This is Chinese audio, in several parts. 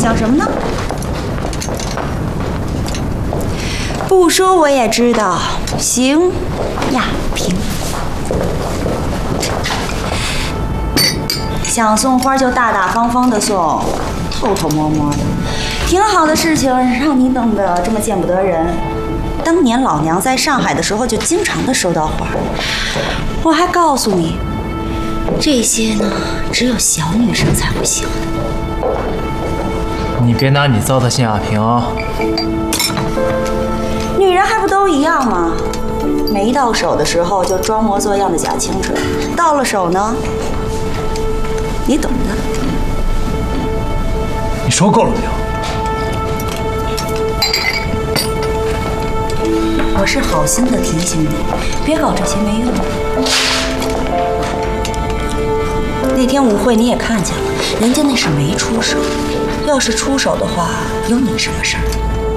想什么呢？不说我也知道。行，亚平。想送花就大大方方的送，偷偷摸摸的。挺好的事情，让你弄得这么见不得人。当年老娘在上海的时候，就经常的收到花。我还告诉你，这些呢，只有小女生才会喜欢。 你别拿你糟蹋信亚平啊！ 女人还不都一样吗？没到手的时候就装模作样的假清纯，到了手呢，你懂的。 你说够了没有？ 我是好心的提醒你，别搞这些没用的。那天舞会你也看见了，人家那是没出手，要是出手的话，有你什么事儿？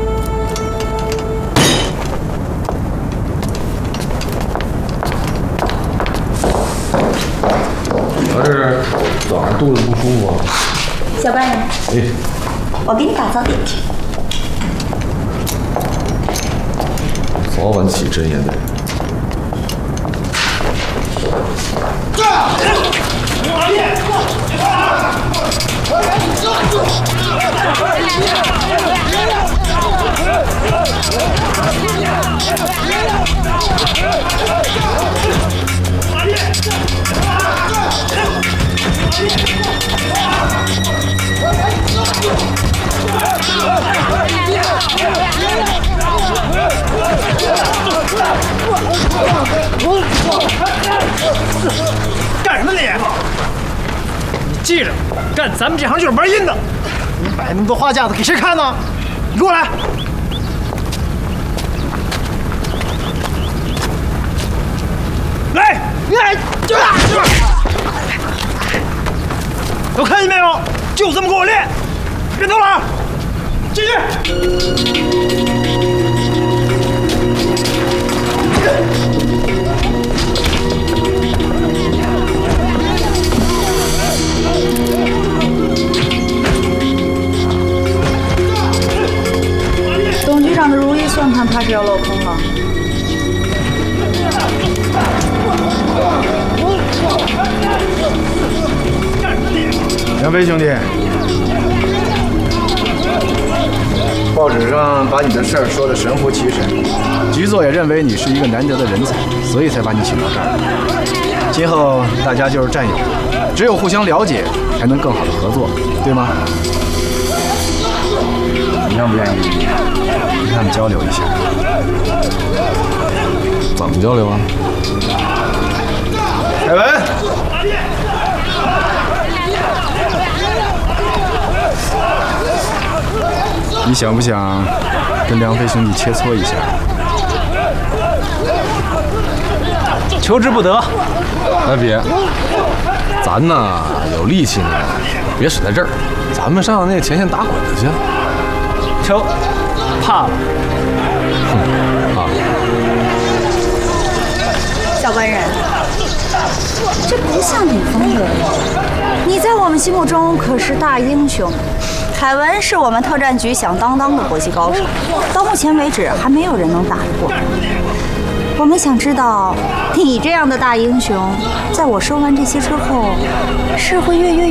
我是早上肚子不舒服。 小班人， 哎， 我给你打早点去。 早晚起针也得。 干什么你？你记着，干咱们这行就是玩阴的。你摆那么多花架子给谁看呢？你给我来！来，你来，就打！都看见没有？就这么给我练，别偷懒，继续。 董局长的如意算盘怕是要落空了。 杨飞兄弟，报纸上把你的事儿说得神乎其神，局座也认为你是一个难得的人才，所以才把你请到这儿。今后大家就是战友，只有互相了解，才能更好的合作，对吗？你愿不愿意跟他们交流一下？ 怎么交流啊？ 凯文，你想不想跟梁飞兄弟切磋一下？ 求之不得。 哎，别，咱呐有力气呢，别使在这儿，咱们上那个前线打滚子去。 求，怕了。 啊， 小官人，这不像你风格。你在我们心目中可是大英雄。凯文是我们特战局响当当的搏击高手，到目前为止还没有人能打得过。我们想知道，你这样的大英雄，在我说完这些之后，是会跃跃